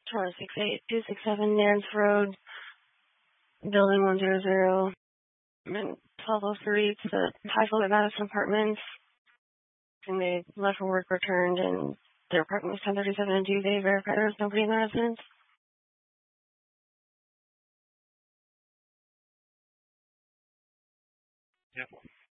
Tower 68267 Nance Road, Building 100, and 1203. It's the Highfield Madison Apartments. And they left for work, returned, and their apartment was 1037 and 2. They verified there was nobody in the residence. Yep.